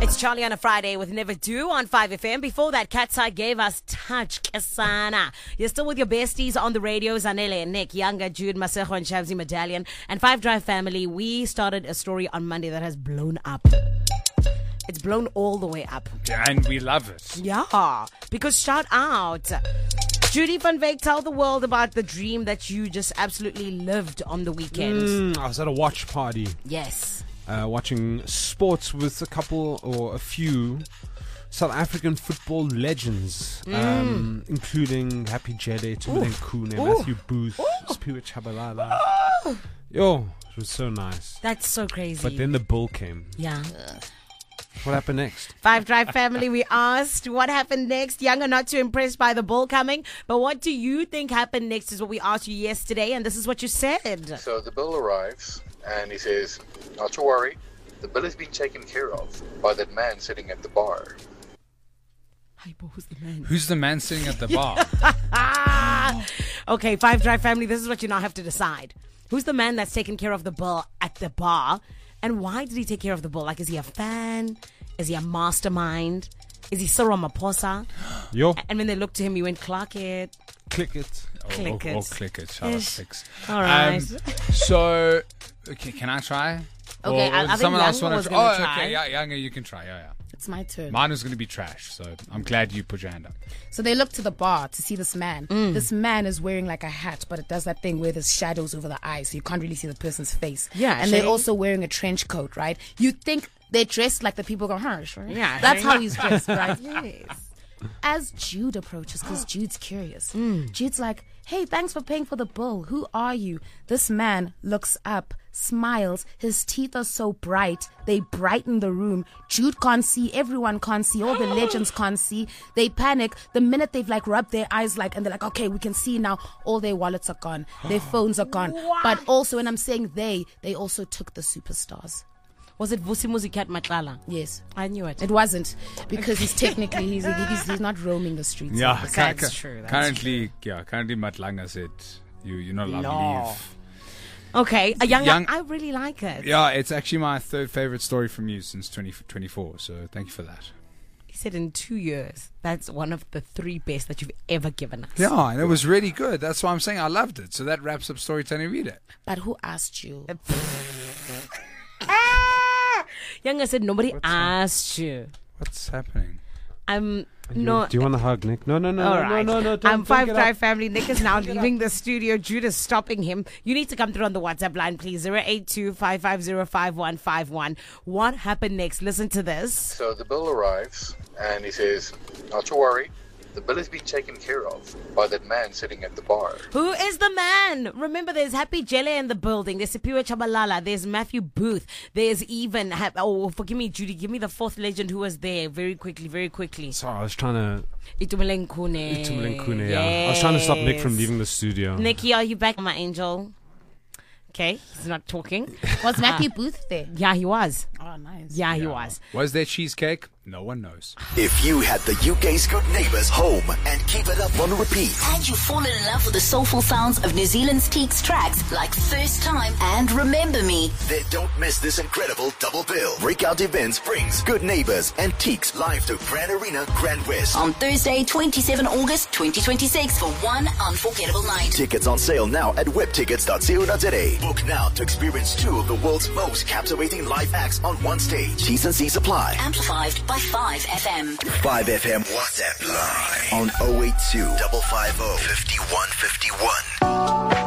It's Charlie on a Friday with Never Do on 5FM. Before that, Katsai gave us Touch Kesana. You're still with your besties on the radio, Zanele and Nick, Younger, Jude, Masejo and Shabzi Medallion. And Five Drive family, we started a story on Monday that has blown up. It's blown all the way up. Yeah, and we love it. Yeah, because shout out. Judy van Veek, tell the world about the dream that you just absolutely lived on the weekend. I was at a watch party. Yes. Watching sports with a few South African football legends, including Happy Jede, Tumulen Kune, Matthew Booth, Spirit Chabalala. Yo, it was so nice. That's so crazy. But then the bull came. Yeah. What happened next? Five Drive family, we asked what happened next. Younger, not too impressed by the bull coming, but what do you think happened next is what we asked you yesterday, and this is what you said. So the bill arrives, and he says, not to worry, the bill has been taken care of by that man sitting at the bar. Who's the man? Who's the man sitting at the bar? Okay, Five Drive family, this is what you now have to decide. Who's the man that's taking care of the bill at the bar? And why did he take care of the bull? Like, is he a fan? Is he a mastermind? Is he Cyril Maposa? Yo. And when they looked to him, he went, clock it. Click it. Click it. Or click it. Shout out Ish. 6. All right. So, okay, can I try? Okay, Or I think someone else Younger want was to gonna try? try. Okay, yeah, Younger, you can try. Yeah. It's my turn. Mine was going to be trash, so I'm glad you put your hand up. So they look to the bar to see this man. This man is wearing like a hat, but it does that thing where there's shadows over the eyes, so you can't really see the person's face. Yeah, and they're Shane. also wearing a trench coat, right? You think they're dressed like the people go, huh, sure. Yeah, That's Shane. how he's dressed, right? Yes. As Jude approaches, because Jude's curious, Jude's like, hey, thanks for paying for the bill. Who are you? This man looks up, smiles. His teeth are so bright. They brighten the room. Jude can't see. Everyone can't see. All the legends can't see. They panic. The minute they've like rubbed their eyes and they're like, okay, we can see now. All their wallets are gone. Their phones are gone. But also, when I'm saying they also took the superstars. Was it Vusi Musicat Matlala? Yes. I knew it. It wasn't, because he's technically, he's not roaming the streets. Yeah, That's true. Currently Matlanga said you're not allowed to leave. Okay, a young, Young- I really like it. Yeah, it's actually my third favorite story from you since 2024, so thank you for that. He said in 2 years, that's one of the 3 best that you've ever given us. Yeah, and it was really good. That's why I'm saying I loved it. So that wraps up Storytelling Read It. But who asked you? Younger said nobody asked you. What's happening? I'm Do not. you want the hug, Nick? No. All right. Don't I'm Five get Drive up. family. Nick is now leaving the studio. Jude is stopping him. You need to come through on the WhatsApp line, please. 082-550-5151. What happened next? Listen to this. So the bill arrives, and he says, not to worry, the bill has been taken care of by that man sitting at the bar. Who is the man? Remember, there's Happy Jele in the building. There's Sipiwe Chabalala. There's Matthew Booth. There's even, forgive me, Judy, give me the 4th legend who was there very quickly. Sorry, I was trying to... Itumeleng Kune. yeah. I was trying to stop Nick from leaving the studio. Nikki, are you back, my angel? Okay, he's not talking. Was Matthew Booth there? Yeah, he was. Oh, nice. Yeah, he was. Was there cheesecake? No one knows. If you had the UK's Good Neighbours home and keep it up on repeat, And you've fallen in love with the soulful sounds of New Zealand's Teaks tracks like First Time and Remember Me. then don't miss this incredible double bill. Breakout Events brings Good Neighbours and Teaks live to Grand Arena, Grand West. On Thursday, 27 August 2026 for one unforgettable night. Tickets on sale now at webtickets.co.za. Book now to experience 2 of the world's most captivating live acts on one stage. T's and C's apply. Amplified by 5FM. 5FM WhatsApp line on 082 550 5151.